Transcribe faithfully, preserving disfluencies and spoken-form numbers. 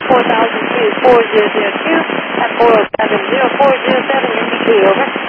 four thousand two, four zero zero two, at four oh seven, zero four zero seven, Yankee two, over.